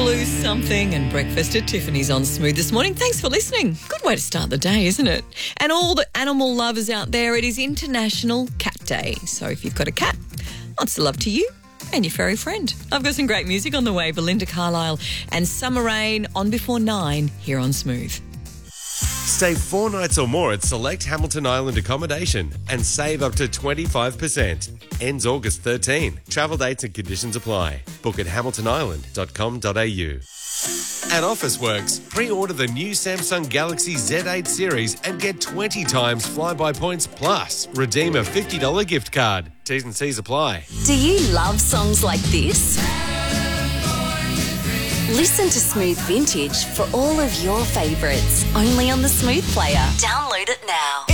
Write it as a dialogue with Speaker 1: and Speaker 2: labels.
Speaker 1: Blue Something and breakfast at Tiffany's on Smooth this morning. Thanks for listening. Good way to start the day, isn't it? And all the animal lovers out there, it is International Cat Day. So if you've got a cat, lots of love to you and your furry friend. I've got some great music on the way. Belinda Carlisle and Summer Rain on before 9 here on Smooth.
Speaker 2: Stay 4 nights or more at select Hamilton Island accommodation and save up to 25%. Ends August 13. Travel dates and conditions apply. Book at hamiltonisland.com.au. At Officeworks, pre-order the new Samsung Galaxy Z8 series and get 20 times flyby points plus redeem a $50 gift card. T's and C's apply.
Speaker 3: Do you love songs like this? Listen to Smooth Vintage for all of your favourites, only on the Smooth Player. Download it now.